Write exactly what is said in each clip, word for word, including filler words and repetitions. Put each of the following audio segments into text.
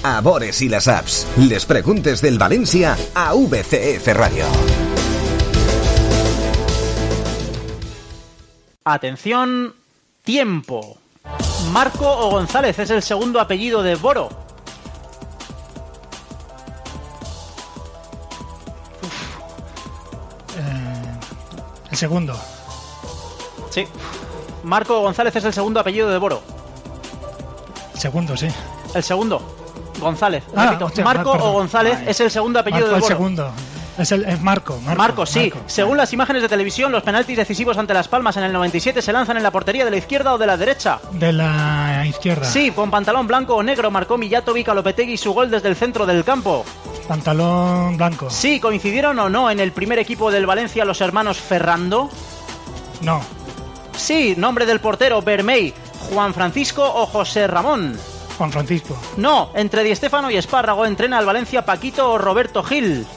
a Bores y las apps. Les preguntes del Valencia a V C F Radio. Atención, tiempo. ¿Marco o González es el segundo apellido de Boro? Eh, el segundo. Sí. Marco o González es el segundo apellido de Boro. El segundo, sí. El segundo. González. Ah, Repito, hostia, Marco Mar- o González Ay. es el segundo apellido Marco de el Boro. segundo. Es, el, es Marco, Marco. Marco, sí. Marco. Según las imágenes de televisión, los penaltis decisivos ante Las Palmas en el noventa y siete se lanzan en la portería de la izquierda o de la derecha. De la izquierda. Sí, con pantalón blanco o negro marcó Mijatovic a Lopetegui su gol desde el centro del campo. Pantalón blanco. Sí, ¿coincidieron o no en el primer equipo del Valencia los hermanos Ferrando? No. Sí, nombre del portero, Bermey, Juan Francisco o José Ramón. Juan Francisco. No, entre Di Stéfano y Espárrago entrena al Valencia Paquito o Roberto Gil.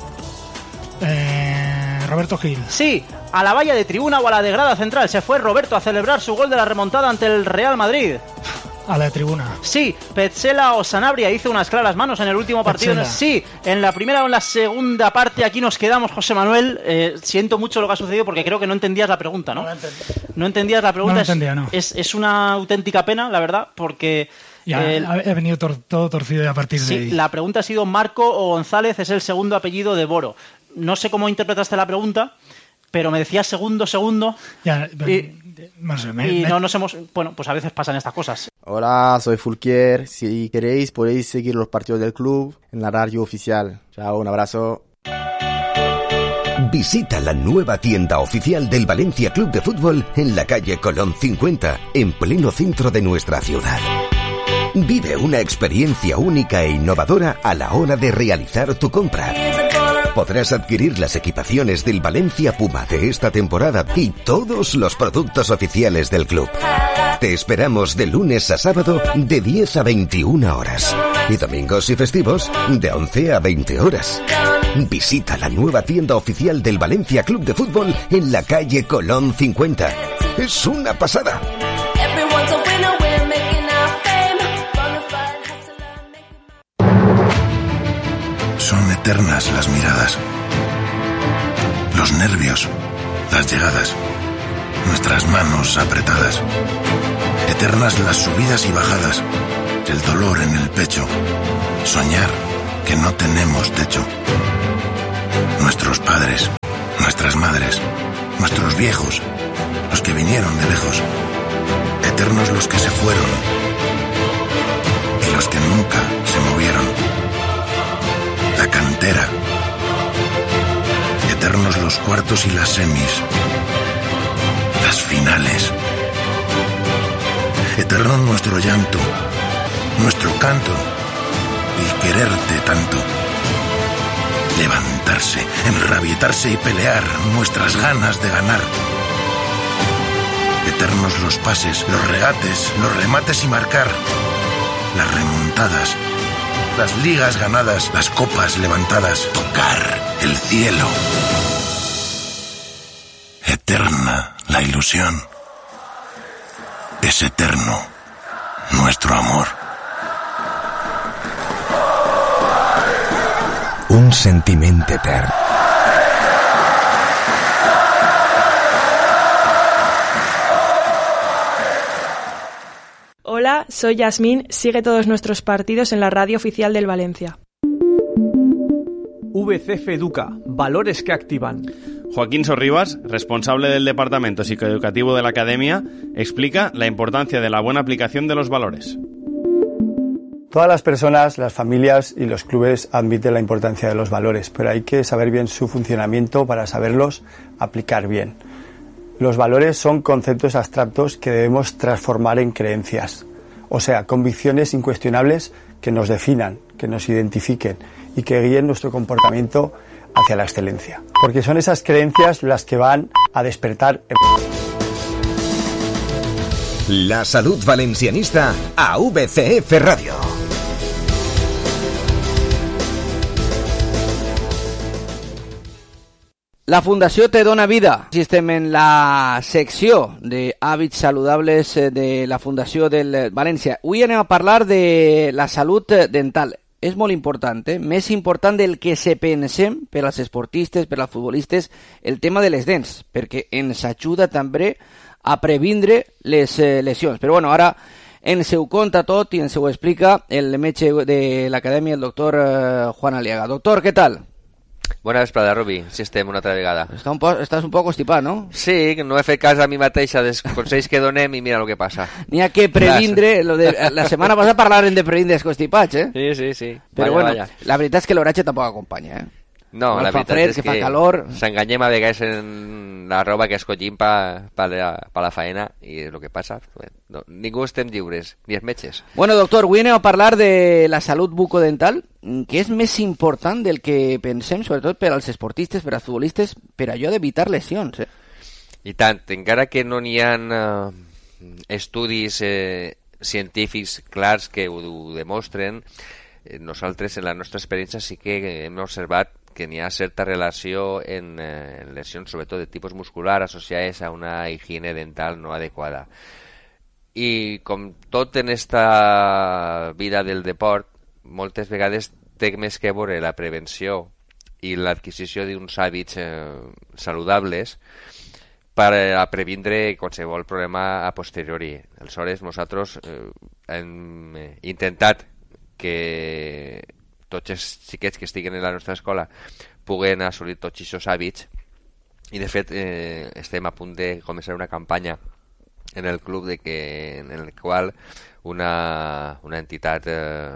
Eh, Roberto Gil. Sí, a la valla de tribuna o a la de grada central se fue Roberto a celebrar su gol de la remontada ante el Real Madrid. A la tribuna. Sí, Petzela o Sanabria hizo unas claras manos en el último partido. Petzela. Sí, en la primera o en la segunda parte aquí nos quedamos, José Manuel. Eh, siento mucho lo que ha sucedido porque creo que no entendías la pregunta, ¿no? No la entendí. No entendías la pregunta. No la entendía, no. Es, es una auténtica pena, la verdad, porque... Ya, eh, he venido tor- todo torcido a partir sí, de ahí. la pregunta ha sido Marco o González es el segundo apellido de Boro. No sé cómo interpretaste la pregunta, pero me decías segundo, segundo. Ya, y más o menos. y no nos hemos... Bueno, pues a veces pasan estas cosas. Hola, soy Fulquier. Si queréis, podéis seguir los partidos del club en la radio oficial. Chao, un abrazo. Visita la nueva tienda oficial del Valencia Club de Fútbol en la calle Colón cincuenta, en pleno centro de nuestra ciudad. Vive una experiencia única e innovadora a la hora de realizar tu compra. Podrás adquirir las equipaciones del Valencia Puma de esta temporada y todos los productos oficiales del club. Te esperamos de lunes a sábado de diez a veintiuna horas y domingos y festivos de once a veinte horas. Visita la nueva tienda oficial del Valencia Club de Fútbol en la calle Colón cincuenta. Es una pasada. Son eternas las miradas, los nervios, las llegadas, nuestras manos apretadas. Eternas las subidas y bajadas, el dolor en el pecho, soñar que no tenemos techo. Nuestros padres, nuestras madres, nuestros viejos, los que vinieron de lejos. Eternos los que se fueron y los que nunca se movieron. La cantera. Eternos los cuartos y las semis. Las finales. Eterno nuestro llanto, nuestro canto y quererte tanto. Levantarse, enrabietarse y pelear nuestras ganas de ganar. Eternos los pases, los regates, los remates y marcar. Las remontadas. Las ligas ganadas, las copas levantadas, tocar el cielo. Eterna la ilusión. Es eterno nuestro amor. Un sentiment etern. Hola, soy Yasmín. Sigue todos nuestros partidos en la radio oficial del Valencia. V C F Educa, valores que activan. Joaquín Sorribas, responsable del Departamento Psicoeducativo de la Academia, explica la importancia de la buena aplicación de los valores. Todas las personas, las familias y los clubes admiten la importancia de los valores, pero hay que saber bien su funcionamiento para saberlos aplicar bien. Los valores son conceptos abstractos que debemos transformar en creencias, o sea, convicciones incuestionables que nos definan, que nos identifiquen y que guíen nuestro comportamiento hacia la excelencia. Porque son esas creencias las que van a despertar. La salud valencianista a V C F Radio. La Fundació Te Dona Vida. Estem en la secció d'hàbits saludables de la Fundació del València. Avui anem a parlar de la salut dental. És molt important, eh? Més important del que se pensem per als esportistes, per als futbolistes, el tema de les dents, perquè ens ajuda també a previndre les eh, lesions. Però bueno, ara ens ho conta tot i ens ho explica el metge de l'acadèmia, el doctor eh, Juan Aliaga. Doctor, què tal? Bona vesprada, Rubi. Sí, estem una altra vegada. Està un po estàs un poc constipat, no? Sí, no he fet cas a mi mateixa dels consells que donem i mira el que passa. N'hi ha que previndre, lo de, la setmana passada parlaren de previndre els constipats, eh? Sí, sí, sí. Però vaya, bueno, vaya. La veritat és que l'oratge tampoc acompanya, eh? No, no la veritat fred, és que, que, que fa calor. S'enganyem a vegades en la roba que escollim per pa la, pa la faena i el que passa, no, ningú estem lliures, ni els metges. Bueno, doctor, avui anem a parlar de la salut bucodental, que és més important del que pensem, sobretot per als esportistes, per als futbolistes, per allò d'evitar lesions, eh? I tant, encara que no n'hi ha uh, estudis eh, científics clars que ho, ho demostren, eh, nosaltres en la nostra experiència sí que hem observat que n'hi ha certa relació en, eh, en lesions, sobretot de tipus muscular, associades a una higiene dental no adequada. I com tot en esta vida del deport, moltes vegades té més que veure la prevenció i l'adquisició d'uns hàbits eh, saludables per a previndre qualsevol problema a posteriori. Aleshores, nosaltres eh, hem intentat que tots els xiquets que estiguen en la nostra escola puguen assolir tots aquests hàbits i de fet eh, estem a punt de començar una campanya en el club de que, en el qual una, una entitat eh,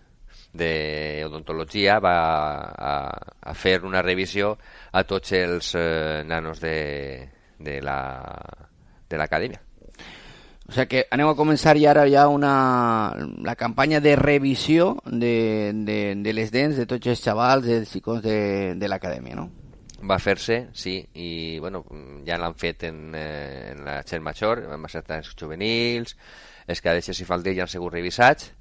d'odontologia va a, a fer una revisió a tots els eh, nanos de, de la de l'acadèmia. O sea que anem a començar ja ara ja una, la campanya de revisió de, de, de les dents de tots els xavals, dels xicons de, de l'acadèmia, no? Va fer-se, sí, i bueno, ja l'han fet en, eh, en la gent major, en els juvenils, els cadets i falders ja han sigut revisats,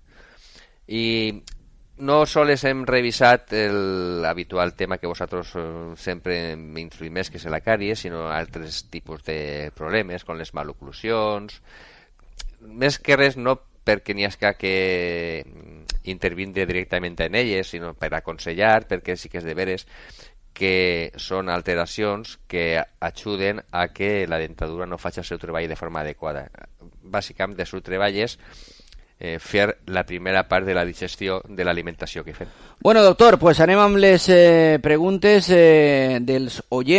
i no sols hem revisat l'habitual tema que vosaltres eh, sempre m'instruïm més, que és la càries, sinó altres tipus de problemes, com les maloclusions. Més que res no perquè n'hi ha que intervindre directament en elles, sinó per aconsellar, perquè sí que és de veres que són alteracions que ajuden a que la dentadura no faci el seu treball de forma adequada. Bàsicament, el seu treball és eh, fer la primera part de la digestió de l'alimentació que fem. Bueno, doctor, pues anem amb les eh, preguntes eh, dels oients.